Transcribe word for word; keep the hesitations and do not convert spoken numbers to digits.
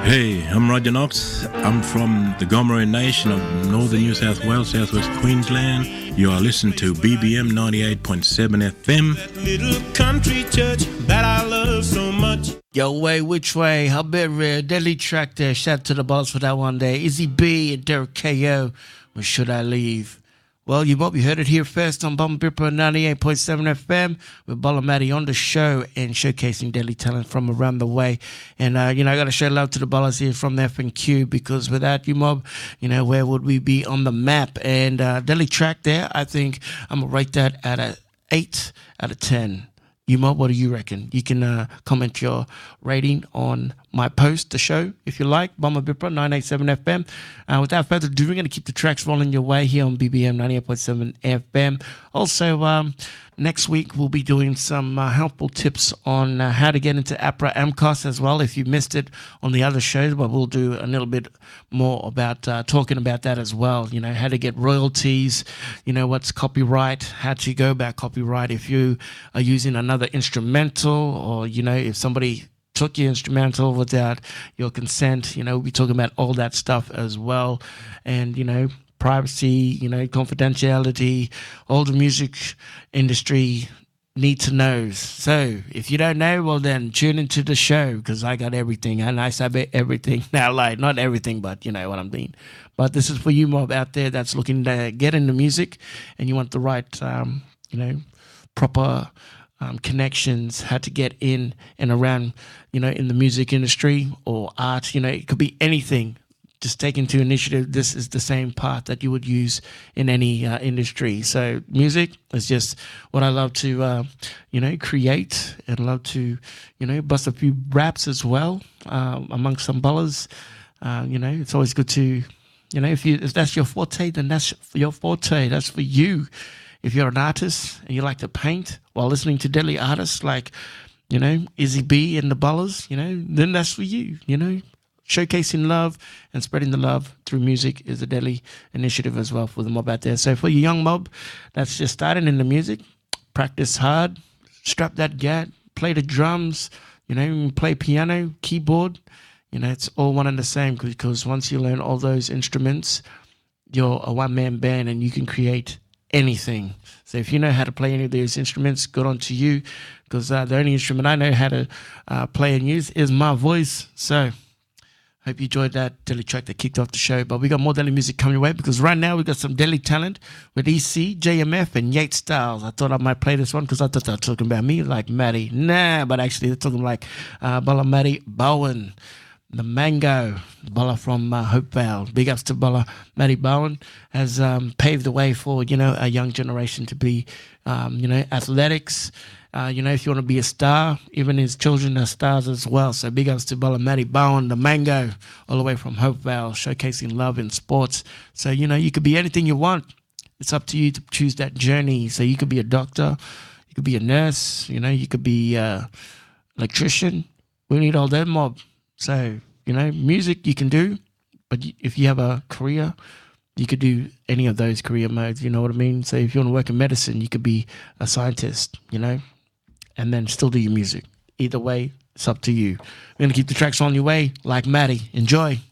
Hey, I'm Roger Knox. I'm from the Gomeroi Nation of Northern New South Wales, Southwest Queensland. You are listening to B B M ninety-eight point seven F M. That little country church that I love so much. Yo, way, which way? How bit rare? Deadly track there. Shout out to the boss for that one day. Izzy B and Derek K O. Or should I leave? Well, you might be heard it here first on Bum Bipper ninety-eight point seven F M with Bola Matty on the show and showcasing deadly talent from around the way. And, uh, you know, I got to show love to the Bolas here from the F and Q because without you, mob, you know, where would we be on the map? And uh, deadly track there, I think I'm going to rate that at a eight out of ten. You mob, what do you reckon? You can uh, comment your rating on my post, the show, if you like. Bomber Bipper, nine eighty-seven F M. Uh, without further ado, we're going to keep the tracks rolling your way here on B B M ninety-eight point seven F M. Also, um, next week we'll be doing some uh, helpful tips on uh, how to get into APRA AMCOS as well. If you missed it on the other shows, but we'll do a little bit more about uh, talking about that as well. You know, how to get royalties, you know, what's copyright, how to go about copyright if you are using another instrumental or, you know, if somebody took your instrumental without your consent. You know, we'll be talking about all that stuff as well. And, you know, privacy, you know, confidentiality, all the music industry need to know. So if you don't know, well then tune into the show because I got everything and I said everything. Now, like, not everything, but you know what I mean. But this is for you mob out there that's looking to get into music and you want the right, um, you know, proper Um, connections, how to get in and around, you know, in the music industry or art, you know, it could be anything. Just take into initiative. This is the same path that you would use in any uh, industry. So music is just what I love to, uh, you know, create and love to, you know, bust a few raps as well uh, amongst some ballers. Uh, you know, it's always good to, you know, if you if that's your forte, then that's your forte. That's for you. If you're an artist and you like to paint while listening to deadly artists like, you know, Izzy B and the Ballers, you know, then that's for you, you know. Showcasing love and spreading the love through music is a deadly initiative as well for the mob out there. So for you young mob that's just starting in the music, practice hard, strap that gat, play the drums, you know, play piano, keyboard. You know, it's all one and the same because once you learn all those instruments, you're a one-man band and you can create anything. So if you know how to play any of these instruments, good on to you because uh, the only instrument I know how to uh, play and use is my voice. So hope you enjoyed that deadly track that kicked off the show. But we got more deadly music coming your way because right now we got some deadly talent with E C, J M F, and Yates Styles. I thought I might play this one because I thought they were talking about me like Matty. Nah, but actually they're talking like uh, Bola Matty Bowen. The Mango, Bola from uh, Hopevale. Big ups to Bola. Matty Bowen has um, paved the way for, you know, a young generation to be, um, you know, athletics. Uh, you know, if you want to be a star, even his children are stars as well. So big ups to Bola Matty Bowen, the Mango, all the way from Hopevale, showcasing love in sports. So, you know, you could be anything you want. It's up to you to choose that journey. So you could be a doctor, you could be a nurse, you know, you could be an electrician. We need all that mob. So, you know, music you can do, but if you have a career, you could do any of those career modes, you know what I mean? So if you want to work in medicine, you could be a scientist, you know, and then still do your music. Either way, it's up to you. We're going to keep the tracks on your way like Matty. Enjoy.